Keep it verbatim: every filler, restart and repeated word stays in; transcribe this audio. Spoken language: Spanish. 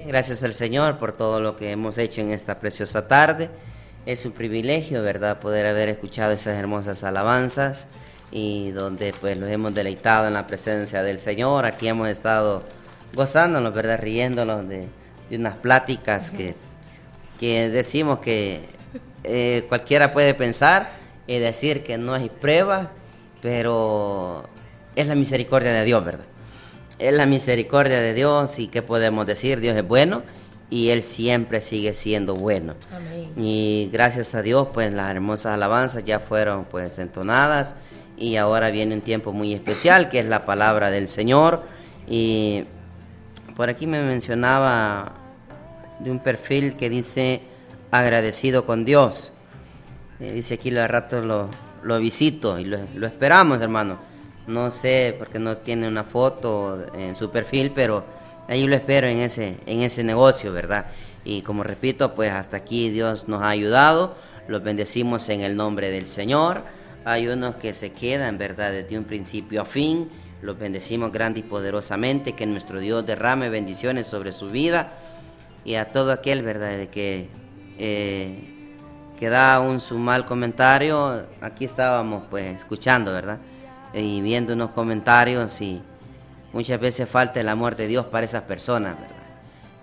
Gracias al Señor por todo lo que hemos hecho en esta preciosa tarde. Es un privilegio, ¿verdad?, poder haber escuchado esas hermosas alabanzas y donde pues los hemos deleitado en la presencia del Señor. Aquí hemos estado gozándonos, ¿verdad?, riéndonos de, de unas pláticas que, que decimos que eh, cualquiera puede pensar y decir que no hay pruebas, pero es la misericordia de Dios, ¿verdad? Es la misericordia de Dios. Y ¿qué podemos decir? Dios es bueno y Él siempre sigue siendo bueno. Amén. Y gracias a Dios, pues las hermosas alabanzas ya fueron pues entonadas y ahora viene un tiempo muy especial que es la palabra del Señor. Y por aquí me mencionaba de un perfil que dice agradecido con Dios. Eh, dice aquí al rato lo, lo visito y lo, lo esperamos, hermano. No sé porque no tiene una foto en su perfil, pero ahí lo espero en ese, en ese negocio, ¿verdad? Y como repito, pues hasta aquí Dios nos ha ayudado, los bendecimos en el nombre del Señor. Hay unos que se quedan, ¿verdad?, desde un principio a fin, los bendecimos grande y poderosamente, que nuestro Dios derrame bendiciones sobre su vida. Y a todo aquel, ¿verdad?, de que, eh, que da un su mal comentario, aquí estábamos pues escuchando, ¿verdad?, y viendo unos comentarios, y muchas veces falta el amor de Dios para esas personas, ¿verdad?